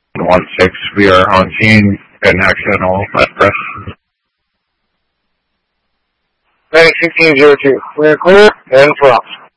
1-6, we are on scene. Good action, all left press. 1602, we are clear and for ops.